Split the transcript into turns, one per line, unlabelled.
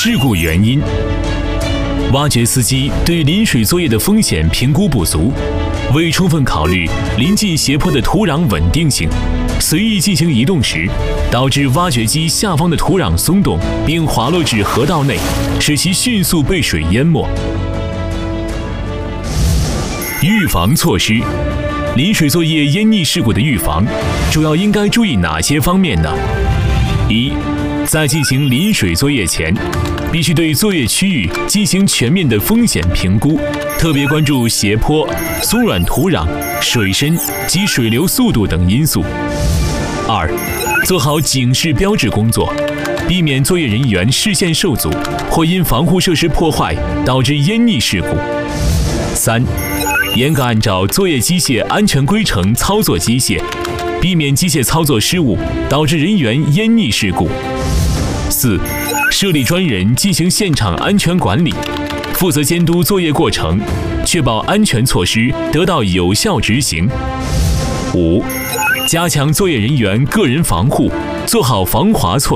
事故原因。挖掘司机对临水作业的风险评估不足，未充分考虑临近斜坡的土壤稳定性，随意进行移动时，导致挖掘机下方的土壤松动并滑落至河道内，使其迅速被水淹没。预防措施。临水作业淹溺事故的预防，主要应该注意哪些方面呢？一，在进行临水作业前，必须对作业区域进行全面的风险评估，特别关注斜坡、松软土壤、水深及水流速度等因素。二，做好警示标志工作，避免作业人员视线受阻或因防护设施破坏导致淹溺事故。三，严格按照作业机械安全规程操作机械，避免机械操作失误导致人员淹溺事故。四，设立专人进行现场安全管理，负责监督作业过程，确保安全措施得到有效执行。五，加强作业人员个人防护，做好防滑措施。